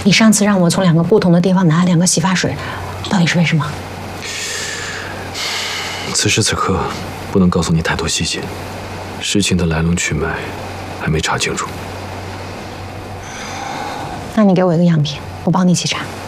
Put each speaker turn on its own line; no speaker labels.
你上次让我从2个不同的地方拿了2个洗发水，到底是为什么？
此时此刻不能告诉你太多细节，事情的来龙去脉还没查清楚。
那你给我一个样品，我帮你一起查。